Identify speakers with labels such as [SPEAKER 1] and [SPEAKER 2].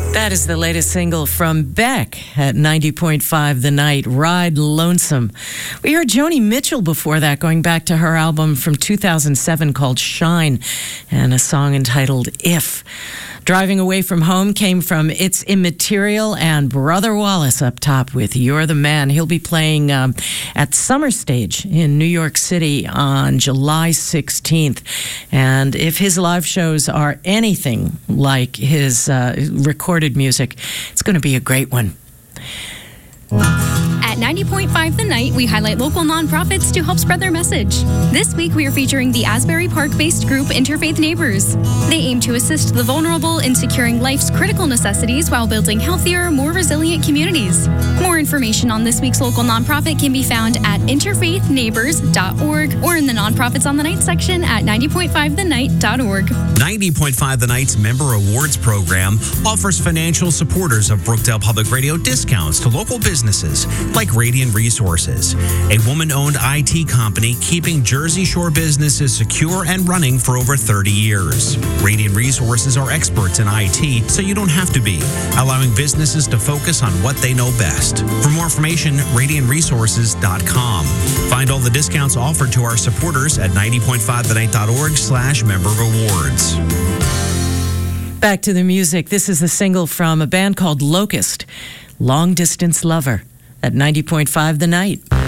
[SPEAKER 1] That is the latest single from Beck at 90.5 The Night, Ride Lonesome. We heard Joni Mitchell before that, going back to her album from 2007 called Shine, and a song entitled If. Driving Away from Home came from It's Immaterial, and Brother Wallace up top with You're the Man. He'll be playing at Summer Stage in New York City on July 16th. And if his live shows are anything like his recorded music, it's going to be a great one.
[SPEAKER 2] At 90.5 The Night, we highlight local nonprofits to help spread their message. This week, we are featuring the Asbury Park-based group Interfaith Neighbors. They aim to assist the vulnerable in securing life's critical necessities while building healthier, more resilient communities. More information on this week's local nonprofit can be found at interfaithneighbors.org or in the Nonprofits on the Night section at 90.5thenight.org.
[SPEAKER 3] 90.5 The Night's Member Awards program offers financial supporters of Brookdale Public Radio discounts to local businesses like Radiant Resources, a woman-owned IT company keeping Jersey Shore businesses secure and running for over 30 years. Radiant Resources are experts in IT, so you don't have to be, allowing businesses to focus on what they know best. For more information, radiantresources.com. Find all the discounts offered to our supporters at 90.5thenight.org/member awards.
[SPEAKER 1] Back to the music. This is the single from a band called Locust, Long Distance Lover, at 90.5 The Night.